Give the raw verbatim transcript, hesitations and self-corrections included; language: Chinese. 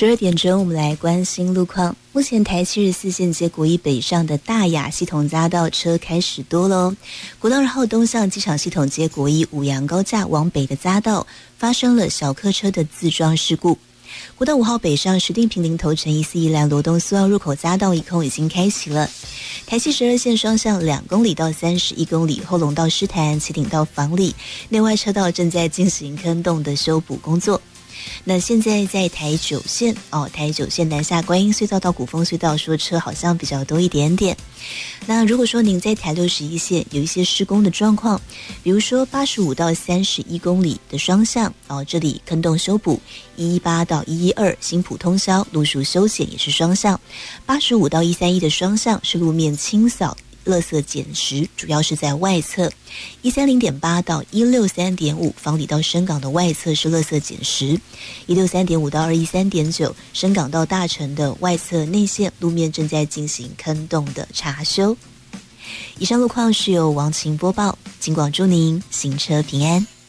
十二点钟，我们来关心路况。目前台七十四线接国一北上的大雅系统匝道车开始多了。国道二号东向机场系统接国一五羊高架往北的匝道发生了小客车的自撞事故。国道五号北上石碇坪林头城一四一兰罗东苏澳入口匝道一空已经开启了。台七十二线双向两公里到三十一公里，后龙到狮潭，旗顶到房里，内外车道正在进行坑洞的修补工作。那现在在台九线哦，台九线南下观音隧道到古风隧道，说车好像比较多一点点。那如果说您在台六十一线有一些施工的状况，比如说八十五到三十一公里的双向哦，这里坑洞修补，一一八到一一二新埔通霄路树修剪也是双向，八十五到一三一的双向是路面清扫垃圾捡拾，主要是在外侧。一三零点八到一六三点五房里到深港的外侧是垃圾捡拾，一六三点五到二一三点九深港到大城的外侧内线路面正在进行坑洞的查修。以上路况是由王晴播报，尽管祝您行车平安。